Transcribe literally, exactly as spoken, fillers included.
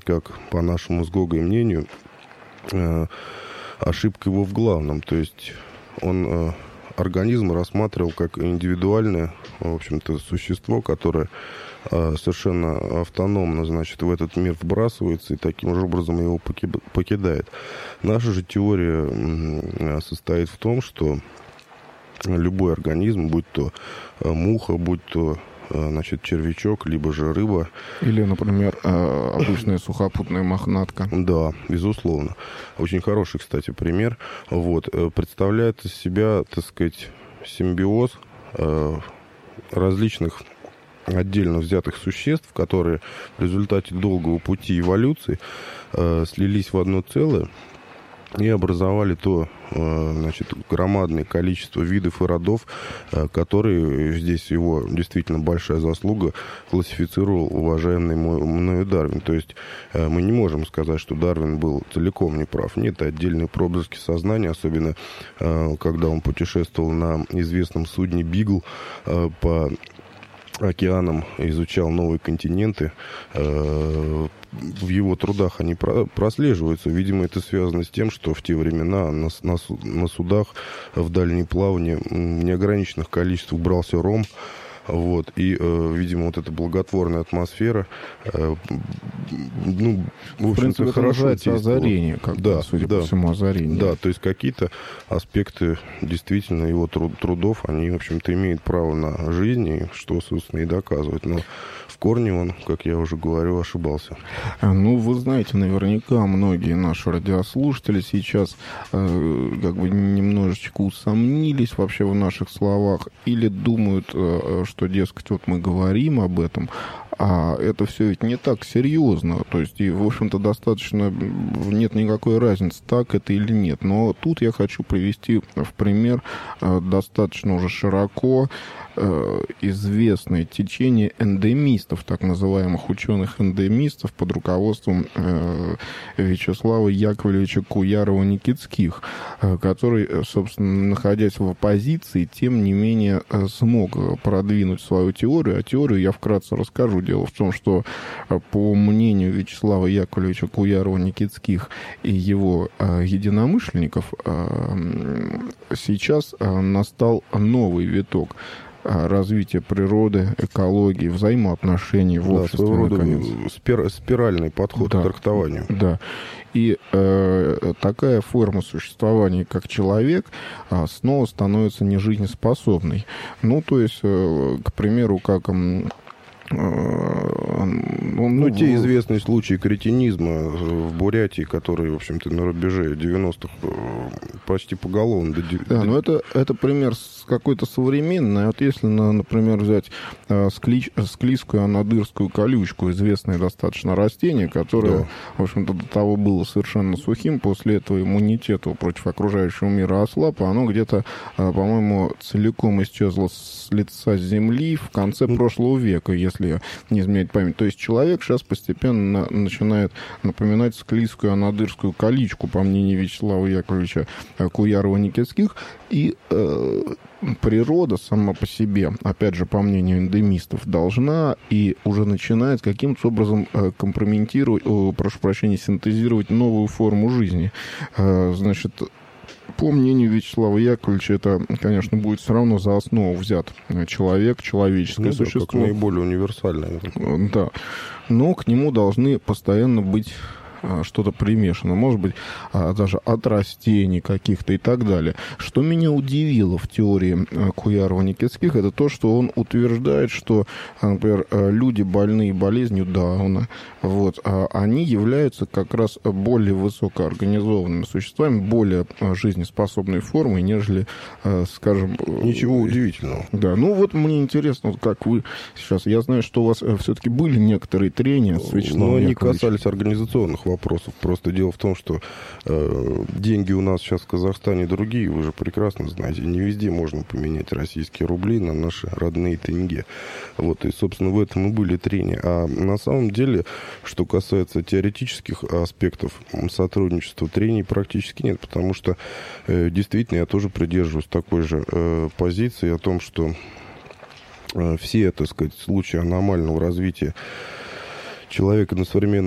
как по нашему с Гогой мнению, ошибка его в главном. То есть он организм рассматривал как индивидуальное, в общем-то, существо, которое совершенно автономно, значит, в этот мир вбрасывается и таким же образом его покидает. Наша же теория состоит в том, что любой организм, будь то муха, будь то, значит, червячок, либо же рыба. Или, например, обычная сухопутная мохнатка. Да, безусловно. Очень хороший, кстати, пример. Вот. Представляет из себя, так сказать, симбиоз различных отдельно взятых существ, которые в результате долгого пути эволюции слились в одно целое и образовали то, значит, громадное количество видов и родов, которые, здесь его действительно большая заслуга, классифицировал уважаемый мною Дарвин. То есть мы не можем сказать, что Дарвин был целиком неправ. Нет, отдельные проблески сознания, особенно когда он путешествовал на известном судне «Бигл» по океанам, изучал новые континенты. В его трудах они прослеживаются. Видимо, это связано с тем, что в те времена на, на, на судах в дальние плавания в неограниченных количествах брался ром. Вот, и, э, видимо, вот эта благотворная атмосфера, э, ну, в общем-то, хорошо действовала. Озарение, как да, бы, судя да, по всему, озарение. Да, то есть какие-то аспекты действительно его труд, трудов, они, в общем-то, имеют право на жизнь, и что, собственно, и доказывает. Но в корне он, как я уже говорю, ошибался. Ну, вы знаете, наверняка многие наши радиослушатели сейчас э, как бы немножечко усомнились вообще в наших словах или думают, э, что, дескать, вот мы говорим об этом, а это все ведь не так серьезно. То есть, и, в общем-то, достаточно нет никакой разницы, так это или нет. Но тут я хочу привести в пример э, достаточно уже широко э, известное течение эндемистов, так называемых ученых-эндемистов под руководством э, Вячеслава Яковлевича Куярова-Никитских, э, который, собственно, находясь в оппозиции, тем не менее э, смог продвинуть свою теорию. А теорию я вкратце расскажу. Дело в том, что по мнению Вячеслава Яковлевича Куярова-Никитских и его э, единомышленников, э, сейчас э, настал новый виток развития природы, экологии, взаимоотношений в да, обществе. Своего рода спир, спиральный подход да, к трактованию. Да. И э, такая форма существования, как человек, э, снова становится нежизнеспособной. Ну, то есть, э, к примеру, как... Э, Ну, ну, те известные случаи кретинизма в Бурятии, которые, в общем-то, на рубеже девяностых почти поголовно. Да, но это, это пример какой-то современный. Вот если, например, взять скли, склизкую анадырскую колючку, известное достаточно растение, которое, да, в общем-то, до того было совершенно сухим, после этого иммунитет против окружающего мира ослаб, а оно где-то, по-моему, целиком исчезло с лица земли в конце ну, прошлого века, если не изменять память. То есть человек сейчас постепенно начинает напоминать склизкую анадырскую колючку, по мнению Вячеслава Яковлевича Куярова-Никитских, и э, природа сама по себе, опять же, по мнению эндемистов, должна и уже начинает каким-то образом э, компрометировать, о, прошу прощения, синтезировать новую форму жизни. Э, значит, по мнению Вячеслава Яковлевича, это, конечно, будет все равно за основу взят человек, человеческое ну, существо. Да, как наиболее универсальное. Да. Но к нему должны постоянно быть что-то примешано, может быть, даже от растений каких-то и так далее. Что меня удивило в теории Куярова-Никитских, это то, что он утверждает, что, например, люди, больные болезнью Дауна, вот, они являются как раз более высокоорганизованными существами, более жизнеспособной формой, нежели, скажем... Ничего удивительного. Да, ну вот мне интересно, вот как вы сейчас... Я знаю, что у вас все-таки были некоторые трения с Вячеславом Яковлевичем. Но они Яковлевичем. касались организационных вопросов. Просто дело в том, что э, деньги у нас сейчас в Казахстане другие, вы же прекрасно знаете. Не везде можно поменять российские рубли на наши родные тенге. Вот, и, собственно, в этом и были трения. А на самом деле, что касается теоретических аспектов сотрудничества, трений практически нет, потому что э, действительно я тоже придерживаюсь такой же э, позиции о том, что э, все, так сказать, случаи аномального развития человека на современном